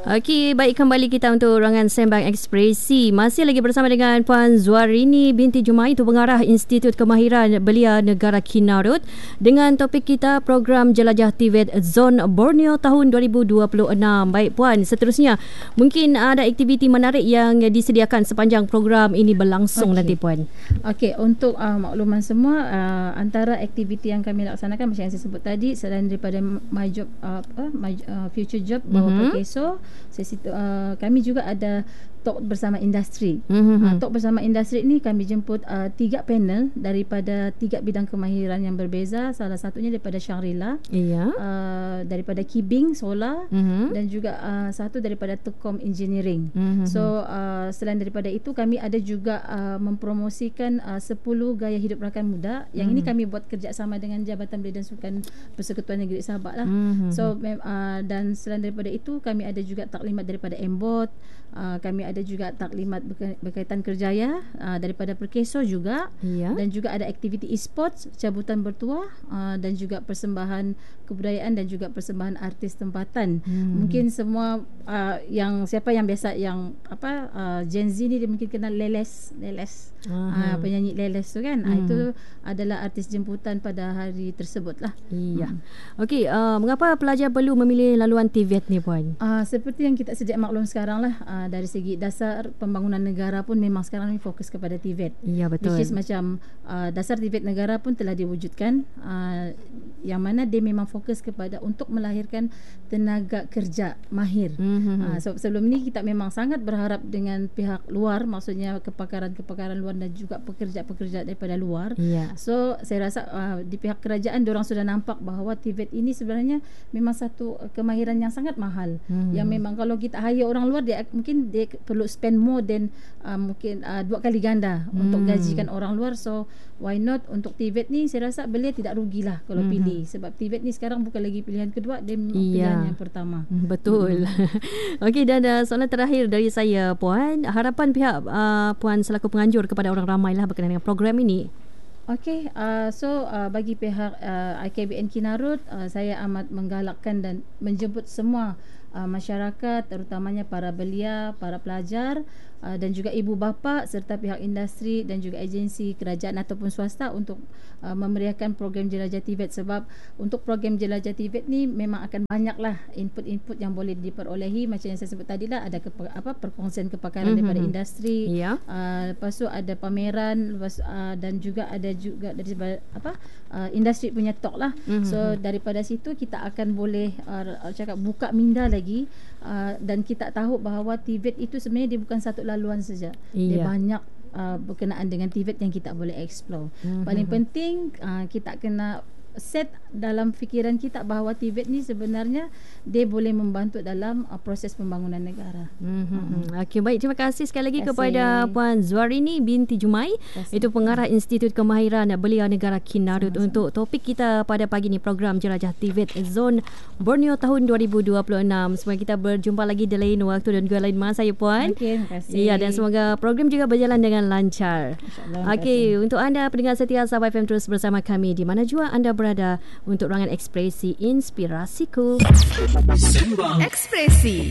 Okey, baik, kembali kita untuk ruangan Sembang Ekspresi. Masih lagi bersama dengan Puan Zuarini binti Jumaie, itu pengarah Institut Kemahiran Belia Negara Kinarut, dengan topik kita program Jelajah TVET Zon Borneo tahun 2026. Baik Puan, seterusnya mungkin ada aktiviti menarik yang disediakan sepanjang program ini berlangsung nanti Puan. Okey, untuk makluman semua, antara aktiviti yang kami laksanakan macam yang saya sebut tadi, selain daripada My Job, Future Job bahawa Perkeso, kami juga ada talk bersama industri. Talk bersama industri ini kami jemput 3 panel daripada 3 bidang kemahiran yang berbeza. Salah satunya daripada Shangri-La, daripada Kibing Solar, dan juga satu daripada Tekom Engineering. So selain daripada itu, kami ada juga mempromosikan 10 gaya hidup rakan muda. Yang ini kami buat kerjasama dengan Jabatan Belia dan Sukan Persekutuan Negeri Sabah lah. So dan selain daripada itu, kami ada juga taklimat daripada MBOT. Kami ada juga taklimat berkaitan kerjaya daripada Perkeso juga, dan juga ada aktiviti e-sports, cabutan bertuah, dan juga persembahan kebudayaan dan juga persembahan artis tempatan. Mungkin semua yang siapa yang biasa yang Gen Z ni dia mungkin kenal Leles, penyanyi Leles tu kan. Itu adalah artis jemputan pada hari tersebut lah. Okey, mengapa pelajar perlu memilih laluan TVET ni Puan? Seperti yang kita sedia maklum sekarang lah, dari segi dasar pembangunan negara pun memang sekarang ni fokus kepada TVET. Ya, betul. Which is macam dasar TVET negara pun telah diwujudkan, yang mana dia memang fokus kepada untuk melahirkan tenaga kerja mahir. So sebelum ni kita memang sangat berharap dengan pihak luar, maksudnya kepakaran luar dan juga pekerja-pekerja daripada luar. So saya rasa di pihak kerajaan diorang sudah nampak bahawa TVET ini sebenarnya memang satu kemahiran yang sangat mahal, yang memang kalau kita hire orang luar, mungkin dia perlu spend more than mungkin 2 kali ganda untuk gajikan orang luar. So why not untuk TVET ni, saya rasa Belia tidak rugilah kalau pilih, sebab TVET ni sekarang bukan lagi pilihan kedua, dia pilihan yang pertama. Betul. Okey, dan soalan terakhir dari saya Puan, harapan pihak Puan selaku penganjur kepada orang ramai lah berkenaan dengan program ini. Okey, so bagi pihak IKBN Kinarut, saya amat menggalakkan dan menjemput semua masyarakat, terutamanya para belia, para pelajar, dan juga ibu bapa serta pihak industri dan juga agensi kerajaan ataupun swasta untuk memeriahkan program Jelajah TVET. Sebab untuk program Jelajah TVET ni memang akan banyaklah input-input yang boleh diperolehi. Macam yang saya sebut tadi lah, ada perkongsian kepakaran daripada industri, lepas tu ada pameran, dan juga ada juga dari industri punya talk lah. So daripada situ kita akan boleh buka minda lagi, dan kita tahu bahawa TVET itu sebenarnya dia bukan satu laluan saja. Dia banyak berkenaan dengan TVET yang kita boleh explore. Paling penting kita kena set dalam fikiran kita bahawa TVET ni sebenarnya dia boleh membantu dalam proses pembangunan negara. Okey, baik, terima kasih sekali lagi kepada Puan Zuarini binti Jumaie, itu pengarah Institut Kemahiran Belia Negara Kinarut, untuk topik kita pada pagi ni, program Jelajah TVET Zon Borneo tahun 2026. Semoga kita berjumpa lagi di lain waktu dan juga lain masa ya Puan. Terima kasih. Dan semoga program juga berjalan dengan lancar. Okey, untuk anda pendengar setia Sabah FM, terus bersama kami di mana jua anda berada untuk ruangan Ekspresi Inspirasiku. Sembang Ekspresi.